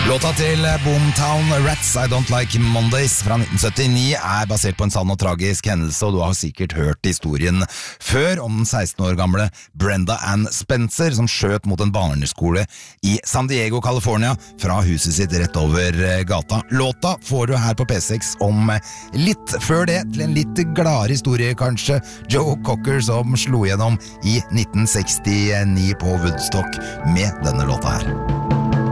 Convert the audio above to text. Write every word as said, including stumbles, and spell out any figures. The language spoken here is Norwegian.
Låta til Boomtown Rats, I Don't Like Mondays fra nitten syttini er basert på en sann og tragisk hendelse, og du har sikkert hørt historien før om den seksten år gamle Brenda Ann Spencer som skjøt mot en barneskole i San Diego, California fra huset sitt rett over gata. Låta får du her på P seks om litt før det, til en litt gladere historie kanskje. Joe Cocker som slo gjennom i nitten sekstini på Woodstock med denne låta her.